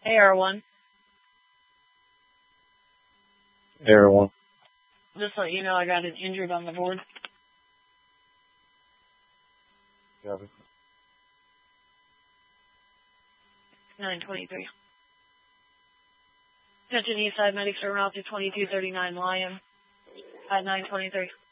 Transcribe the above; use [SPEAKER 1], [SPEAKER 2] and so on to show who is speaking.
[SPEAKER 1] AR1.
[SPEAKER 2] AR1.
[SPEAKER 1] Just let you know I got an injured on the board.
[SPEAKER 2] Got it.
[SPEAKER 1] 923. Attention Eastside medics are around to 2239 Lion at 923.